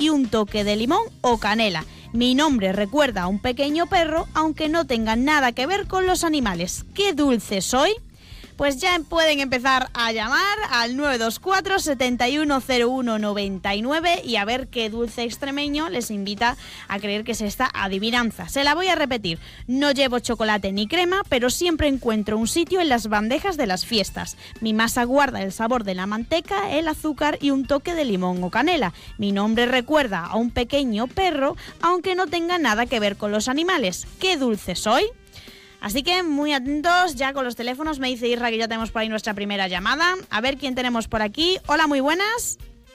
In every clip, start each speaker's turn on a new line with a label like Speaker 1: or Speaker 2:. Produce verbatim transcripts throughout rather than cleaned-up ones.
Speaker 1: y un toque de limón o canela. Mi nombre recuerda a un pequeño perro, aunque no tenga nada que ver con los animales. ¿Qué dulce soy? Pues ya pueden empezar a llamar al nueve dos cuatro, siete uno cero uno, nueve nueve y a ver qué dulce extremeño les invita a creer que es esta adivinanza. Se la voy a repetir. No llevo chocolate ni crema, pero siempre encuentro un sitio en las bandejas de las fiestas. Mi masa guarda el sabor de la manteca, el azúcar y un toque de limón o canela. Mi nombre recuerda a un pequeño perro, aunque no tenga nada que ver con los animales. ¿Qué dulce soy? Así que muy atentos ya con los teléfonos. Me dice Isra que ya tenemos por ahí nuestra primera llamada. A ver quién tenemos por aquí. Hola, muy buenas.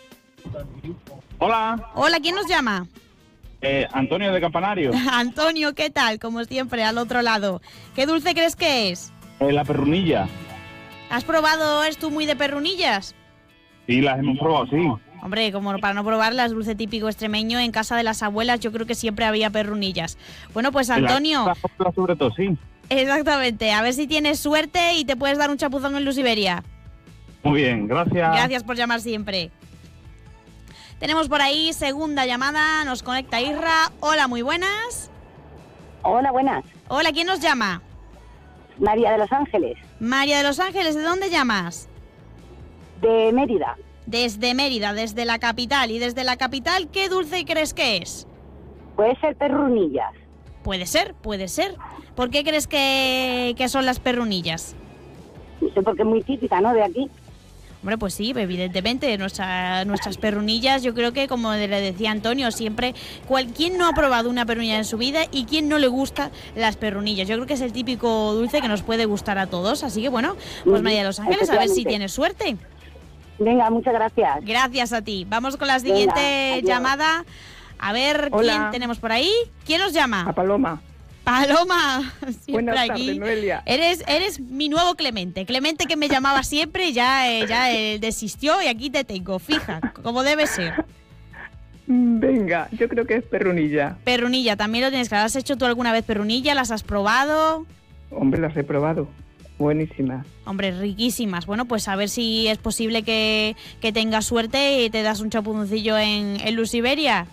Speaker 2: Hola.
Speaker 1: Hola, ¿quién nos llama?
Speaker 2: Eh, Antonio de Campanario.
Speaker 1: Antonio, ¿qué tal? Como siempre, al otro lado. ¿Qué dulce crees que es?
Speaker 2: Eh, la perrunilla.
Speaker 1: ¿Has probado? ¿Eres tú muy de perrunillas?
Speaker 2: Sí, las hemos probado, sí.
Speaker 1: Hombre, como para no probarlas, dulce típico extremeño, en casa de las abuelas yo creo que siempre había perrunillas. Bueno, pues Antonio...
Speaker 2: La, sobre todo, sí.
Speaker 1: Exactamente, a ver si tienes suerte y te puedes dar un chapuzón en Luz Iberia.
Speaker 2: Muy bien, gracias.
Speaker 1: Gracias por llamar siempre. Tenemos por ahí segunda llamada, nos conecta Isra. Hola, muy buenas.
Speaker 3: Hola, buenas.
Speaker 1: Hola, ¿quién nos llama?
Speaker 3: María de Los Ángeles.
Speaker 1: María de Los Ángeles, ¿de dónde llamas?
Speaker 3: De Mérida.
Speaker 1: Desde Mérida, desde la capital. ¿Y desde la capital qué dulce crees que es?
Speaker 3: Puede ser perrunillas.
Speaker 1: Puede ser, puede ser. ¿Por qué crees que, que son las perrunillas?
Speaker 3: No sé, porque es muy típica, ¿no?, de aquí.
Speaker 1: Hombre, pues sí, evidentemente, nuestra, nuestras perrunillas, yo creo que, como le decía Antonio, siempre, cual, ¿quién no ha probado una perrunilla en su vida y quién no le gusta las perrunillas? Yo creo que es el típico dulce que nos puede gustar a todos, así que bueno, pues María de Los Ángeles, a ver si tienes suerte.
Speaker 3: Venga, muchas gracias.
Speaker 1: Gracias a ti. Vamos con la siguiente Venga, llamada. A ver,
Speaker 4: Hola.
Speaker 1: ¿quién tenemos por ahí? ¿Quién nos llama?
Speaker 4: A Paloma.
Speaker 1: Paloma, siempre
Speaker 4: Buenas
Speaker 1: aquí.
Speaker 4: tardes, Noelia.
Speaker 1: Eres, eres mi nuevo Clemente. Clemente que me llamaba siempre, ya, eh, ya eh, desistió y aquí te tengo, fija, como debe ser.
Speaker 4: Venga, yo creo que es perrunilla.
Speaker 1: Perrunilla, también lo tienes claro. ¿Has hecho tú alguna vez perrunilla? ¿Las has probado?
Speaker 4: Hombre, las he probado. Buenísimas.
Speaker 1: Hombre, riquísimas. Bueno, pues a ver si es posible que, que tengas suerte y te das un chapuzoncillo en, en Luz Iberia.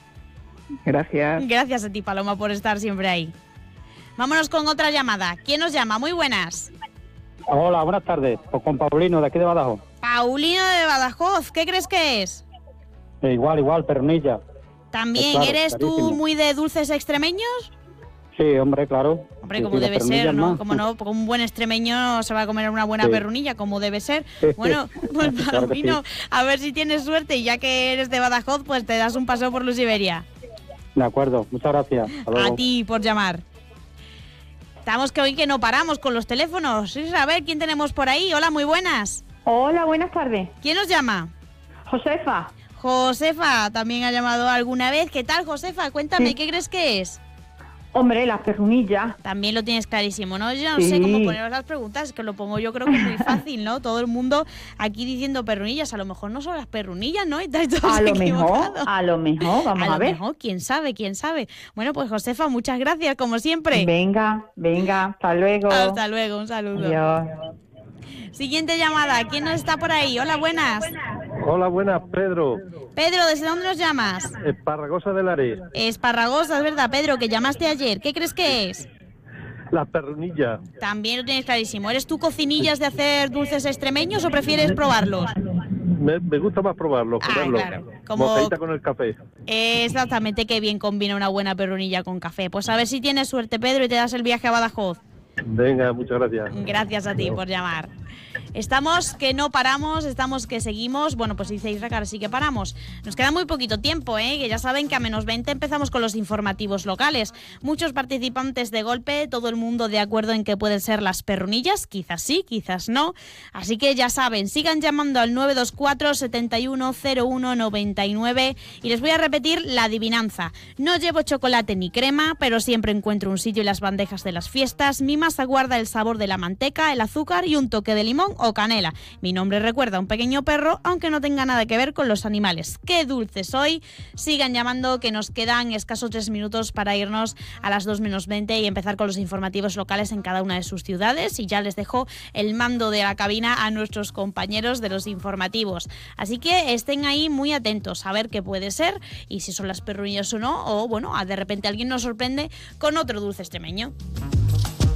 Speaker 4: Gracias.
Speaker 1: Gracias a ti, Paloma, por estar siempre ahí. Vámonos con otra llamada. ¿Quién nos llama? Muy buenas.
Speaker 5: Hola, buenas tardes. Pues con Paulino, de aquí de Badajoz.
Speaker 1: Paulino de Badajoz, ¿qué crees que es?
Speaker 5: Eh, igual, igual, perrunilla.
Speaker 1: ¿También
Speaker 5: pues claro,
Speaker 1: eres
Speaker 5: clarísimo.
Speaker 1: tú muy de dulces extremeños?
Speaker 5: Sí, hombre, claro.
Speaker 1: Hombre,
Speaker 5: sí,
Speaker 1: como
Speaker 5: sí,
Speaker 1: debe ser, ¿no?
Speaker 5: más.
Speaker 1: Como no, como un buen extremeño se va a comer una buena
Speaker 5: Sí.
Speaker 1: perrunilla, como debe ser. Bueno, pues
Speaker 5: Claro que
Speaker 1: Paulino,
Speaker 5: sí.
Speaker 1: a ver si tienes suerte y ya que eres de Badajoz, pues te das un paseo por Luz Iberia.
Speaker 5: De acuerdo, muchas gracias. Hasta luego.
Speaker 1: A ti por llamar. Estamos que hoy que no paramos con los teléfonos. A ver, ¿quién tenemos por ahí? Hola, muy buenas.
Speaker 6: Hola, buenas tardes.
Speaker 1: ¿Quién nos llama?
Speaker 6: Josefa.
Speaker 1: Josefa, también ha llamado alguna vez. ¿Qué tal, Josefa? Cuéntame,
Speaker 6: Sí.
Speaker 1: ¿qué crees que es?
Speaker 6: Hombre, las perrunillas.
Speaker 1: También lo tienes clarísimo, ¿no? Yo no
Speaker 6: Sí.
Speaker 1: sé cómo poneros las preguntas, que lo pongo yo creo que es muy fácil, ¿no? Todo el mundo aquí diciendo perrunillas, a lo mejor no son las perrunillas, ¿no? Y estáis todos
Speaker 6: A lo mejor,
Speaker 1: equivocados.
Speaker 6: a lo mejor, vamos a,
Speaker 1: a lo
Speaker 6: ver.
Speaker 1: mejor, quién sabe, quién sabe. Bueno, pues Josefa, muchas gracias, como siempre.
Speaker 6: Venga, venga, hasta luego.
Speaker 1: Hasta luego, un saludo.
Speaker 6: Adiós.
Speaker 1: Siguiente llamada, ¿quién nos está por ahí? Hola, buenas.
Speaker 7: Hola, buenas, Pedro.
Speaker 1: Pedro, ¿desde dónde nos llamas?
Speaker 7: Esparragosa de Lares.
Speaker 1: Esparragosa, es verdad, Pedro, que llamaste ayer. ¿Qué crees que es?
Speaker 7: La perrunilla.
Speaker 1: También lo tienes clarísimo. ¿Eres tú cocinillas de hacer dulces extremeños o prefieres probarlos?
Speaker 7: Me, me gusta más probarlo,
Speaker 1: Ah,
Speaker 7: comerlo.
Speaker 1: claro. Como-
Speaker 7: Mojadita con el café.
Speaker 1: Exactamente, qué bien combina una buena perrunilla con café. Pues a ver si tienes suerte, Pedro, y te das el viaje a Badajoz.
Speaker 7: Venga, muchas gracias.
Speaker 1: Gracias a ti por llamar. Estamos que no paramos, estamos que seguimos. Bueno, pues dice Isra que ahora sí que paramos. Nos queda muy poquito tiempo, ¿eh? Que ya saben que a menos veinte empezamos con los informativos locales. Muchos participantes de golpe, todo el mundo de acuerdo en que pueden ser las perrunillas. Quizás sí, quizás no. Así que ya saben, sigan llamando al nueve dos cuatro, siete uno cero uno, nueve nueve y les voy a repetir la adivinanza. No llevo chocolate ni crema, pero siempre encuentro un sitio en las bandejas de las fiestas. Mi masa guarda el sabor de la manteca, el azúcar y un toque de limón o canela. Mi nombre recuerda a un pequeño perro, aunque no tenga nada que ver con los animales. ¡Qué dulce soy! Sigan llamando, que nos quedan escasos tres minutos para irnos a las dos menos veinte y empezar con los informativos locales en cada una de sus ciudades. Y ya les dejo el mando de la cabina a nuestros compañeros de los informativos. Así que estén ahí muy atentos a ver qué puede ser y si son las perrunillas o no, o bueno, de repente alguien nos sorprende con otro dulce extremeño.